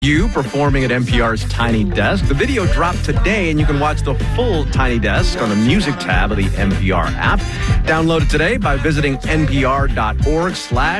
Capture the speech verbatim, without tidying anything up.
You performing at N P R's Tiny Desk. The video dropped today, and you can watch the full Tiny Desk on the music tab of the N P R app. Download it today by visiting npr.org slash